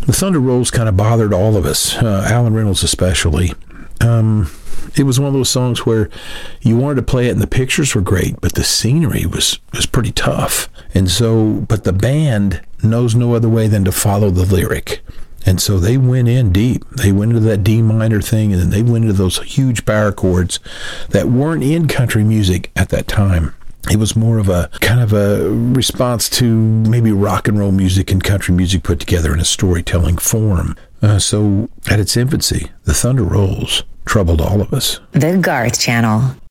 The Thunder Rolls kind of bothered all of us, Alan Reynolds especially. It was one of those songs where you wanted to play it and the pictures were great, but the scenery was pretty tough. And so, but the band knows no other way than to follow the lyric. And so they went in deep. They went into that D minor thing, and then they went into those huge power chords that weren't in country music at that time. It was more of a kind of a response to maybe rock and roll music and country music put together in a storytelling form. So at its infancy, the Thunder Rolls troubled all of us. The Garth Channel.